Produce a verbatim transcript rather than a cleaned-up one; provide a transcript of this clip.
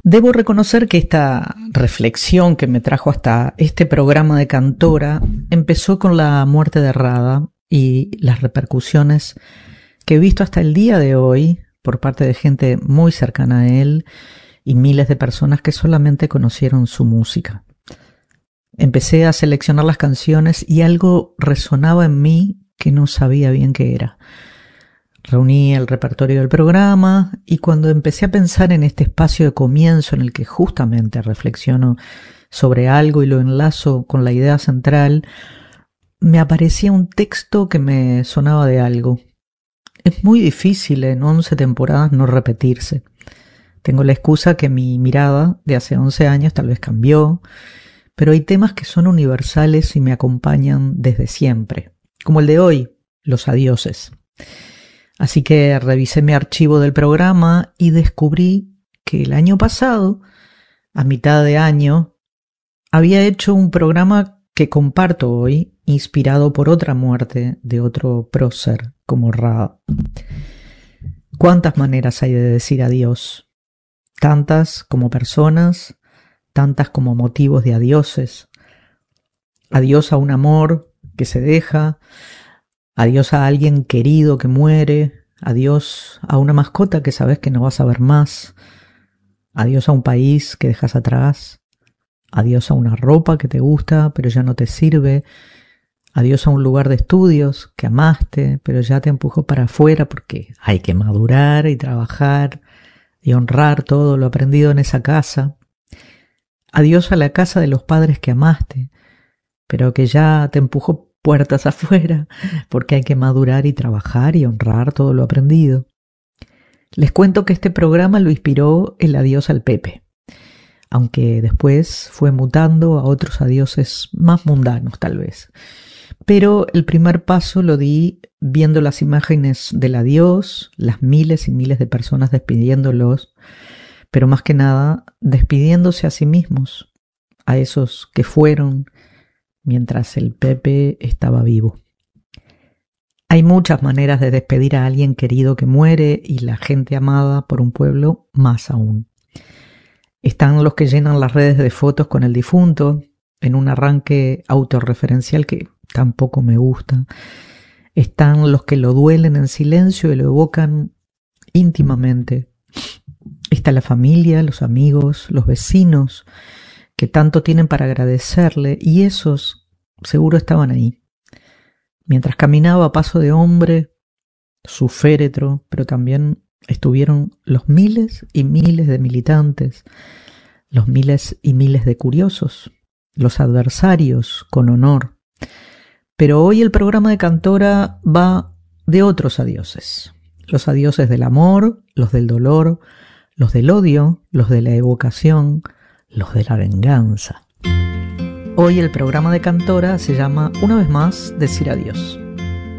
Debo reconocer que esta reflexión que me trajo hasta este programa de Cantora empezó con la muerte de Rada y las repercusiones que he visto hasta el día de hoy por parte de gente muy cercana a él y miles de personas que solamente conocieron su música. Empecé a seleccionar las canciones y algo resonaba en mí que no sabía bien qué era. Reuní el repertorio del programa y cuando empecé a pensar en este espacio de comienzo en el que justamente reflexiono sobre algo y lo enlazo con la idea central, me aparecía un texto que me sonaba de algo. Es muy difícil en once temporadas no repetirse. Tengo la excusa que mi mirada de hace once años tal vez cambió, pero hay temas que son universales y me acompañan desde siempre, como el de hoy, los adioses. Así que revisé mi archivo del programa y descubrí que el año pasado, a mitad de año, había hecho un programa que comparto hoy, inspirado por otra muerte de otro prócer como Rada. ¿Cuántas maneras hay de decir adiós? Tantas como personas, tantas como motivos de adioses. Adiós a un amor que se deja, adiós a alguien querido que muere, adiós a una mascota que sabes que no vas a ver más, adiós a un país que dejas atrás, adiós a una ropa que te gusta pero ya no te sirve, adiós a un lugar de estudios que amaste pero ya te empujó para afuera porque hay que madurar y trabajar y honrar todo lo aprendido en esa casa, adiós a la casa de los padres que amaste pero que ya te empujó puertas afuera, porque hay que madurar y trabajar y honrar todo lo aprendido. Les cuento que este programa lo inspiró el adiós al Pepe, aunque después fue mutando a otros adioses más mundanos tal vez. Pero el primer paso lo di viendo las imágenes del adiós, las miles y miles de personas despidiéndolos, pero más que nada despidiéndose a sí mismos, a esos que fueron mientras el Pepe estaba vivo. Hay muchas maneras de despedir a alguien querido que muere y la gente amada por un pueblo más aún. Están los que llenan las redes de fotos con el difunto en un arranque autorreferencial que tampoco me gusta. Están los que lo duelen en silencio y lo evocan íntimamente. Está la familia, los amigos, los vecinos que tanto tienen para agradecerle, y esos seguro estaban ahí. Mientras caminaba a paso de hombre, su féretro, pero también estuvieron los miles y miles de militantes, los miles y miles de curiosos, los adversarios con honor. Pero hoy el programa de Cantora va de otros adioses. Los adioses del amor, los del dolor, los del odio, los de la evocación, los de la venganza. Hoy el programa de Cantora se llama una vez más Decir Adiós.